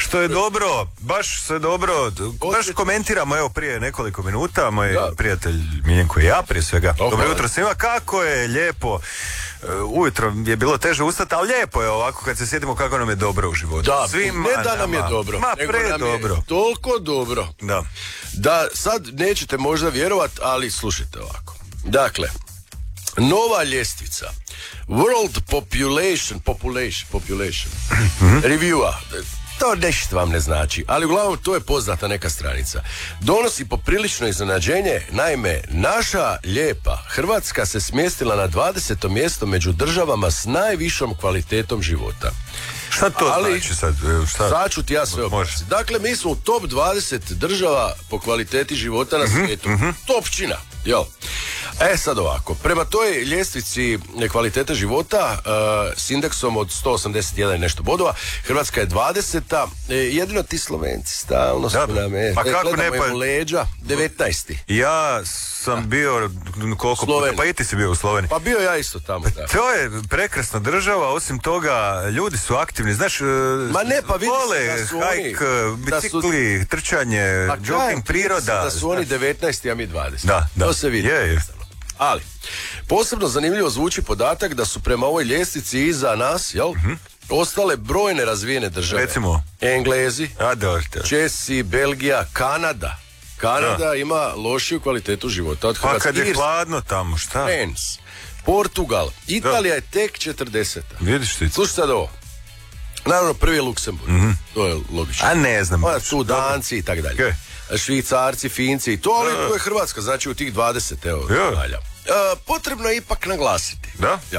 Što je dobro, baš sve dobro. Baš komentiramo, evo, prije nekoliko minuta, moj prijatelj Miljenko i ja, prije svega. Dobro jutro svima, kako je lijepo. Ujutro je bilo teže ustati, ali lijepo je ovako kad se sjetimo kako nam je dobro u životu. Da, svima ne da nam je dobro, nego nam je toliko dobro. Da sad nećete možda vjerovat, ali slušajte ovako. Dakle, nova ljestvica World Population Reviewa, to nešto vam ne znači, ali uglavnom to je poznata neka stranica. Donosi poprilično iznenađenje, naime, naša lijepa Hrvatska se smjestila na 20. mjesto među državama s najvišom kvalitetom života. Šta to znači sad? Sad ću ti ja sve objasniti. Dakle, mi smo u top 20 država po kvaliteti života na svijetu. Topčina, jel? Sad ovako, prema toj ljestvici kvalitete života s indeksom od 181 nešto bodova, Hrvatska je 20. Jedino ti Slovenci stalno su nam gledamo leđa, 19. Ja sam bio koliko puta, pa i ti si bio u Sloveniji. Pa bio ja isto tamo, da. To je prekrasna država, osim toga ljudi su aktivni, znaš, vole hajk, bicikli, trčanje, jogging, priroda. Da su oni 19, a mi 20. Da. To se vidi. Je. Ali, posebno zanimljivo zvuči podatak da su prema ovoj ljestvici iza nas, jel? Ostale brojne razvijene države. Recimo? Englezi, Česi, Belgija, Kanada. Kanada ima lošiju kvalitetu života od Hrvatske. Pa kad je hladno tamo, šta? France, Portugal, Italija je tek 40. Vidiš ti? Slušaj sad ovo. Naravno, prvi je Luksemburg. To je logično. A ne znam. Tu Danci i tako dalje. Švicarci, Finci i to, ali tu je Hrvatska, znači u tih 20, evo, valja. Potrebno je ipak naglasiti.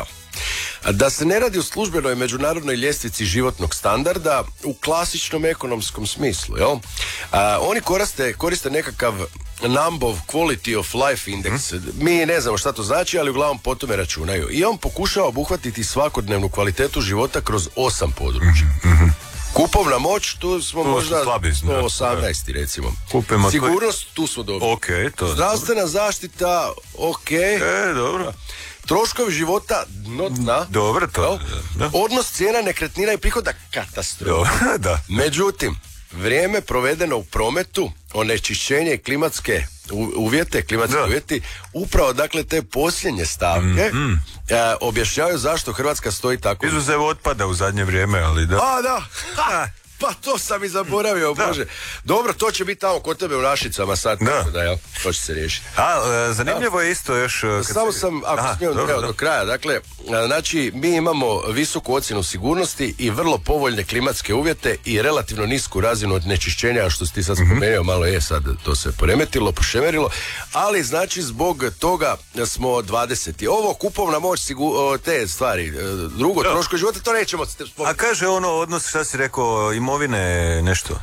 Da se ne radi o službenoj međunarodnoj ljestvici životnog standarda u klasičnom ekonomskom smislu, jel? Oni koriste nekakav Numbov Quality of Life Index. Mi ne znamo šta to znači, ali uglavnom po tome računaju. I on pokušava obuhvatiti svakodnevnu kvalitetu života kroz 8 područja. Kupovna moć, tu smo možda 118 recimo. Sigurnost, tu smo dobri. Zdravstvena zaštita, dobro. Troškovi života, dobro to. Odnos cijena nekretnina i prihoda, katastrofa. Međutim, vrijeme provedeno u prometu, onečišćenje i klimatski uvjeti, upravo dakle te posljednje stavke objašnjavaju zašto Hrvatska stoji tako. Izuzev otpada u zadnje vrijeme, ali da. Pa to sam i zaboravio, Bože. Dobro, to će biti tamo kod tebe u Našicama sad, tako da, jel, to će se riješiti. Zanimljivo je isto još... Samo sam, ako smijem do kraja, dakle, znači, mi imamo visoku ocjenu sigurnosti i vrlo povoljne klimatske uvjete i relativno nisku razinu onečišćenja, što si ti sad spomenuo, malo je sad to se poremetilo, pošemerilo, ali znači zbog toga smo 20. Ovo kupovna moć, te stvari, drugo, troškovi života, to nećemo spomenuti. A kaže odnos, šta si rekao, imovine, nešto?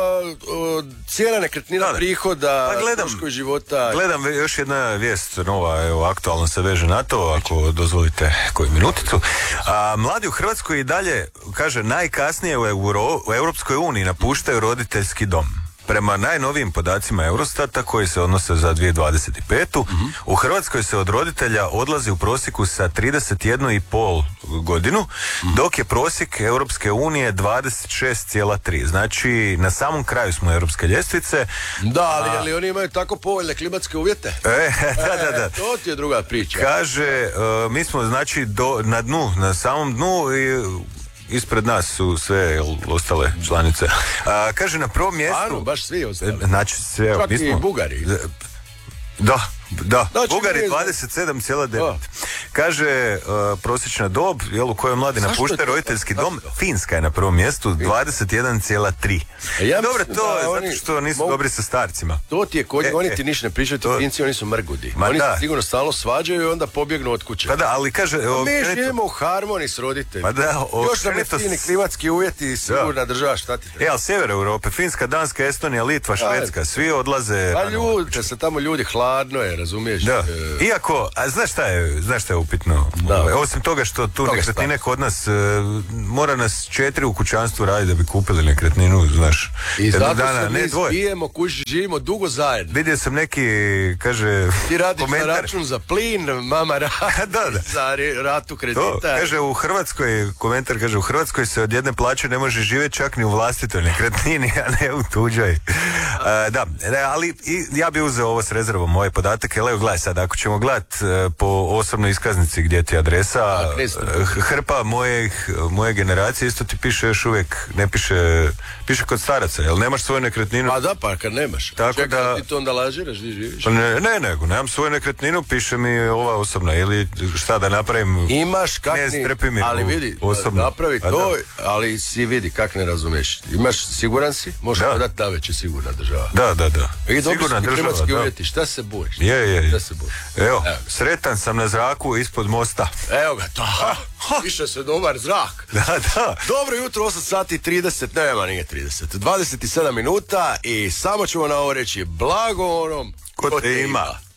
Cijena nekretnina, prihoda, troškovi života. Gledam još jedna vijest nova, evo, aktualno se veže na to, ako dozvolite koju minuticu. Mladi u Hrvatskoj i dalje, kaže, najkasnije u Europskoj uniji napuštaju roditeljski dom. Prema najnovijim podacima Eurostata koji se odnose za 2025. U Hrvatskoj se od roditelja odlazi u prosjeku sa 31,5 godinu, dok je prosjek Europske unije 26,3. Znači, na samom kraju smo europske ljestvice. Da, ali oni imaju tako povoljne klimatske uvjete? Da. To ti je druga priča. Kaže, mi smo znači na dnu, na samom dnu i ispred nas su sve ostale članice. Kaže, na prvom mjestu... baš svi ostali. Znači, sve... Čak i Bugari. Da, Bugari 27,9. Kaže, prosječna dob, u kojoj mladi napuštaju roditeljski dom, Finska je na prvom mjestu, 21,3. Dobro, to je zato što nisu dobri sa starcima. To ti je oni ti ništa ne pričaju, ti Finci, oni su mrgudi. Oni se sigurno stalno svađaju i onda pobjegnu od kuće. Pa da, ali kaže... Mi živimo u harmoniji s roditeljima. Još nam je fini klimatski uvjeti i sigurna država, šta ti treba? Ali sjever Europe, Finska, Danska, Estonija, Litva, Švedska, svi odlaze... Pa se tamo ljudi, hladno je, razumiješ? Da. Iako, a znaš šta je upitno? Osim toga što tu nekretnine kod nas, mora nas 4 u kućanstvu raditi da bi kupili nekretninu, znaš. I zato se mi spijemo, živimo dugo zajedno. Vidio sam neki, kaže, ti radiš komentar. na račun za plin, mama radi za ratu kredita. To, kaže, u Hrvatskoj, komentar kaže, u Hrvatskoj se od jedne plaće ne može živjeti čak ni u vlastitoj nekretnini, a ne u tuđoj. Ali ja bi uzeo ovo s rezervom, ovaj podatak, jer evo gledaj sad, ako ćemo gledati po osobnoj iskaznici gdje ti je adresa, hrpa moje generacije isto ti piše još uvijek, ne piše kod staraca, jel nemaš svoju nekretninu? Pa da, pa kad nemaš. Čekaj, ti to onda lažiraš, di živiš? Nego, nemam svoju nekretninu, piše mi ova osobna, ili šta da napravim? Imaš ali vidi, napravi to, ali si vidi kak ne razumiješ. Imaš, siguran si, možeš dati na već je sigurna država. Da. I dobro su klimatski uvjeti, šta se bojiš? Je. Šta se bojiš? Evo, sretan sam na zraku ispod mosta. Evo ga, to. Više se dobar zrak. Da. Dobro jutro, 8 sati 30, nije 30, 27 minuta i samo ćemo na ovo reći blago onom ko te ima.